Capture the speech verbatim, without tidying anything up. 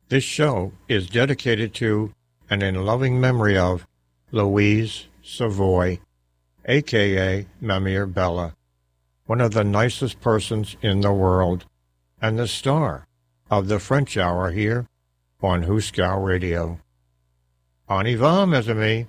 This show is dedicated to and in loving memory of Louise Savoy, a k a. Mamir Bella, one of the nicest persons in the world, and the star of the French Hour here on Huskow Radio. On y va, mes amis.